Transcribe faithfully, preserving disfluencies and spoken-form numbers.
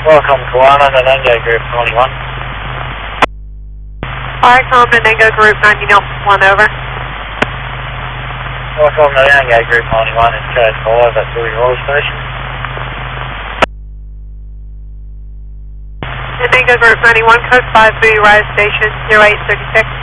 Welcome Kiwana, Nanango Group ninety-one. Alright, Tom, Nanango Group ninety-one, over. Welcome Nanango Group ninety-one, it's code five at Dewey Royal Station. Nanango Group ninety-one, code five, Bowie Rise Station, zero eight thirty-six.